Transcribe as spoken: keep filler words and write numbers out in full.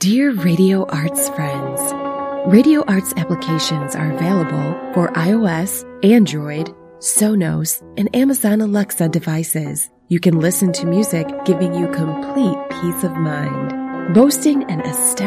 Dear Radio Arts friends, Radio Arts applications are available for iOS, Android, Sonos, and Amazon Alexa devices. You can listen to music giving you complete peace of mind. Boasting an astounding